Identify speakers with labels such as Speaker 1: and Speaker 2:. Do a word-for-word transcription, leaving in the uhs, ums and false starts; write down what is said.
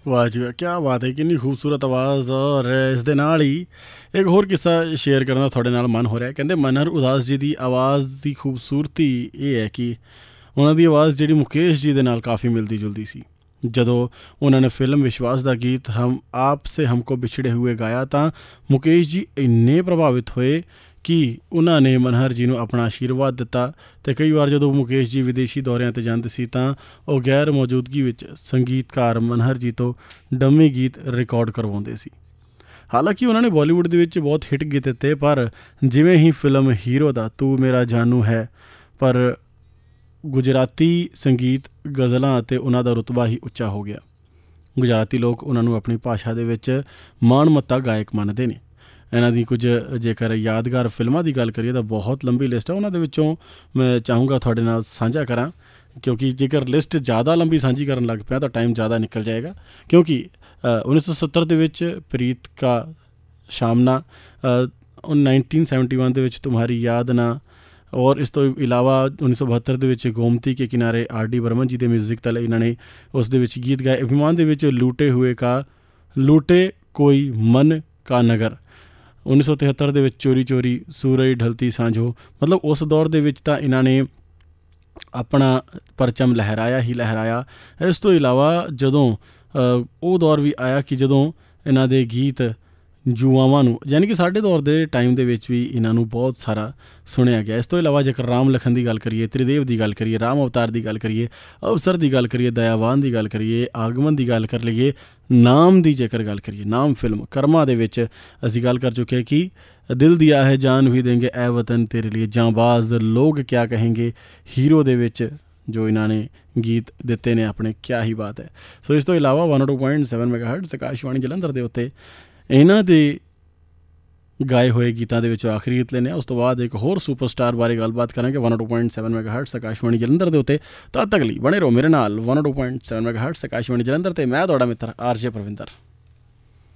Speaker 1: ਵਾਹ ਜੀ ਵਾਹ, ਕਿਆ ਬਾਤ ਹੈ, ਕਿੰਨੀ ਖੂਬਸੂਰਤ ਆਵਾਜ਼। ਔਰ ਇਸ ਦੇ ਨਾਲ ਹੀ ਇੱਕ ਹੋਰ ਕਿੱਸਾ ਸ਼ੇਅਰ ਕਰਨ ਦਾ ਤੁਹਾਡੇ ਨਾਲ ਮਨ ਹੋ ਰਿਹਾ। ਕਹਿੰਦੇ ਮਨਹਰ ਉਦਾਸ ਜੀ ਦੀ ਆਵਾਜ਼ ਦੀ ਖੂਬਸੂਰਤੀ ਇਹ ਹੈ ਕਿ ਉਹਨਾਂ ਦੀ ਆਵਾਜ਼ ਜਿਹੜੀ ਮੁਕੇਸ਼ ਜੀ ਦੇ ਨਾਲ ਕਾਫੀ ਮਿਲਦੀ ਜੁਲਦੀ ਸੀ। ਜਦੋਂ ਉਹਨਾਂ ਨੇ ਫਿਲਮ ਵਿਸ਼ਵਾਸ ਦਾ ਗੀਤ ਹਮ ਆਪ ਸੇ ਹਮਕੋ ਵਿਛੜੇ ਹੋਏ ਗਾਇਆ ਤਾਂ ਮੁਕੇਸ਼ ਜੀ ਇੰਨੇ ਪ੍ਰਭਾਵਿਤ ਹੋਏ ਕਿ ਉਹਨਾਂ ਨੇ ਮਨਹਰ ਜੀ ਨੂੰ ਆਪਣਾ ਆਸ਼ੀਰਵਾਦ ਦਿੱਤਾ। ਅਤੇ ਕਈ ਵਾਰ ਜਦੋਂ ਮੁਕੇਸ਼ ਜੀ ਵਿਦੇਸ਼ੀ ਦੌਰਿਆਂ 'ਤੇ ਜਾਂਦੇ ਸੀ ਤਾਂ ਉਹ ਗੈਰ ਮੌਜੂਦਗੀ ਵਿੱਚ ਸੰਗੀਤਕਾਰ ਮਨਹਰ ਜੀ ਤੋਂ ਡੰਮੀ ਗੀਤ ਰਿਕਾਰਡ ਕਰਵਾਉਂਦੇ ਸੀ। ਹਾਲਾਂਕਿ ਉਹਨਾਂ ਨੇ ਬਾਲੀਵੁੱਡ ਦੇ ਵਿੱਚ ਬਹੁਤ ਹਿੱਟ ਗੀਤ ਦਿੱਤੇ, ਪਰ ਜਿਵੇਂ ਹੀ ਫਿਲਮ ਹੀਰੋ ਦਾ ਤੂੰ ਮੇਰਾ ਜਾਨੂ ਹੈ, ਪਰ ਗੁਜਰਾਤੀ ਸੰਗੀਤ ਗਜ਼ਲਾਂ ਅਤੇ ਉਹਨਾਂ ਦਾ ਰੁਤਬਾ ਹੀ ਉੱਚਾ ਹੋ ਗਿਆ। ਗੁਜਰਾਤੀ ਲੋਕ ਉਹਨਾਂ ਨੂੰ ਆਪਣੀ ਭਾਸ਼ਾ ਦੇ ਵਿੱਚ ਮਾਣਮੱਤਾ ਗਾਇਕ ਮੰਨਦੇ ਨੇ। ਇਹਨਾਂ ਦੀ ਕੁਝ ਜੇਕਰ ਯਾਦਗਾਰ ਫਿਲਮਾਂ ਦੀ ਗੱਲ ਕਰੀਏ ਤਾਂ ਬਹੁਤ ਲੰਬੀ ਲਿਸਟ ਹੈ। ਉਹਨਾਂ ਦੇ ਵਿੱਚੋਂ ਮੈਂ ਚਾਹੂੰਗਾ ਤੁਹਾਡੇ ਨਾਲ ਸਾਂਝਾ ਕਰਾਂ, ਕਿਉਂਕਿ ਜੇਕਰ ਲਿਸਟ ਜ਼ਿਆਦਾ ਲੰਬੀ ਸਾਂਝੀ ਕਰਨ ਲੱਗ ਪਿਆ ਤਾਂ ਟਾਈਮ ਜ਼ਿਆਦਾ ਨਿਕਲ ਜਾਏਗਾ। ਕਿਉਂਕਿ ਉੱਨੀ ਸੌ ਸੱਤਰ ਦੇ ਵਿੱਚ ਪ੍ਰੀਤ ਕਾ ਸ਼ਾਮਨਾ, ਨਾਈਨਟੀਨ ਸੈਵਨਟੀ ਵਨ ਦੇ ਵਿੱਚ ਤੁਮਹਾਰੀ ਯਾਦ ਨਾ, ਔਰ ਇਸ ਤੋਂ ਇਲਾਵਾ ਉੱਨੀ ਸੌ ਬਹੱਤਰ ਦੇ ਵਿੱਚ ਗੋਮਤੀ ਕੇ ਕਿਨਾਰੇ ਆਰ ਡੀ ਬਰਮਨ ਜੀ ਦੇ ਮਿਊਜ਼ਿਕ ਤਲੇ ਇਹਨਾਂ ਨੇ ਉਸ ਦੇ ਵਿੱਚ ਗੀਤ ਗਾਏ। ਅਭਿਮਾਨ ਦੇ ਵਿੱਚ ਲੂਟੇ ਹੋਏ ਕਾ ਲੂਟੇ ਕੋਈ ਮਨ ਕਾ ਨਗਰ, ਉੱਨੀ ਸੌ ਤਿਹੱਤਰ ਦੇ ਵਿੱਚ ਚੋਰੀ ਚੋਰੀ ਸੂਰਜ ਢਲਤੀ ਸਾਂਝੋ। ਮਤਲਬ ਉਸ ਦੌਰ ਦੇ ਵਿੱਚ ਤਾਂ ਇਹਨਾਂ ਨੇ ਆਪਣਾ ਪਰਚਮ ਲਹਿਰਾਇਆ ਹੀ ਲਹਿਰਾਇਆ। ਇਸ ਤੋਂ ਇਲਾਵਾ ਜਦੋਂ ਉਹ ਦੌਰ ਵੀ ਆਇਆ ਕਿ ਜਦੋਂ ਇਹਨਾਂ ਦੇ ਗੀਤ ਯੁਵਾਵਾਂ ਨੂੰ, ਯਾਨੀ ਕਿ ਸਾਡੇ ਦੌਰ ਦੇ ਟਾਈਮ ਦੇ ਵਿੱਚ ਵੀ ਇਹਨਾਂ ਨੂੰ ਬਹੁਤ ਸਾਰਾ ਸੁਣਿਆ ਗਿਆ। ਇਸ ਤੋਂ ਇਲਾਵਾ ਜੇਕਰ ਰਾਮ ਲਖਨ ਦੀ ਗੱਲ ਕਰੀਏ, ਤ੍ਰਿਦੇਵ ਦੀ ਗੱਲ ਕਰੀਏ, ਰਾਮ ਅਵਤਾਰ ਦੀ ਗੱਲ ਕਰੀਏ, ਅਵਸਰ ਦੀ ਗੱਲ ਕਰੀਏ, ਦਇਆਵਾਨ ਦੀ ਗੱਲ ਕਰੀਏ, ਆਗਮਨ ਦੀ ਗੱਲ ਕਰ ਲਈਏ, ਨਾਮ ਦੀ ਜੇਕਰ ਗੱਲ ਕਰੀਏ, ਨਾਮ ਫਿਲਮ ਕਰਮਾ ਦੇ ਵਿੱਚ ਅਸੀਂ ਗੱਲ ਕਰ ਚੁੱਕੇ ਕਿ ਦਿਲ ਦਿਆ ਹੈ ਜਾਨ ਵੀ ਦੇਂਗੇ ਐ ਵਤਨ ਤੇਰੇ ਲਈ, ਜਾਂਬਾਜ਼, ਲੋਗ ਕਿਆ ਕਹੇਂਗੇ, ਹੀਰੋ ਦੇ ਵਿੱਚ ਜੋ ਇਹਨਾਂ ਨੇ ਗੀਤ ਦਿੱਤੇ ਨੇ ਆਪਣੇ, ਕਿਆ ਹੀ ਬਾਤ ਹੈ। ਸੋ ਇਸ ਤੋਂ ਇਲਾਵਾ one two point seven ਮੈਗਾਹਰਟਜ਼ Akashvani Jalandhar ਦੇ ਉੱਤੇ ਇਹਨਾਂ ਦੇ ਗਾਏ ਹੋਏ ਗੀਤਾਂ ਦੇ ਵਿੱਚੋਂ ਆਖਰੀ ਗੀਤ ਲੈਂਦੇ ਹਾਂ। ਉਸ ਤੋਂ ਬਾਅਦ ਇੱਕ ਹੋਰ ਸੁਪਰਸਟਾਰ ਬਾਰੇ ਗੱਲਬਾਤ ਕਰਾਂਗੇ one two point seven ਮੈਗਾਹਰਟਜ਼ Akashvani Jalandhar ਦੇ ਉੱਤੇ। ਤਦ ਤੱਕ ਲਈ ਬਣੇ ਰਹੋ ਮੇਰੇ ਨਾਲ one two point seven ਮੈਗਾਹਰਟਜ਼ Akashvani Jalandhar 'ਤੇ। ਮੈਂ ਤੁਹਾਡਾ ਮਿੱਤਰ ਆਰ ਜੇ ਪ੍ਰਵਿੰਦਰ।